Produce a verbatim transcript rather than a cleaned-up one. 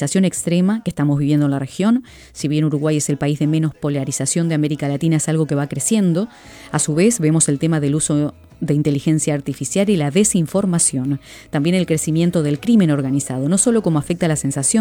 polarización extrema que estamos viviendo en la región. Si bien Uruguay es el país de menos polarización de América Latina, es algo que va creciendo. A su vez, vemos el tema del uso de inteligencia artificial y la desinformación. También el crecimiento del crimen organizado, no solo cómo afecta la sensación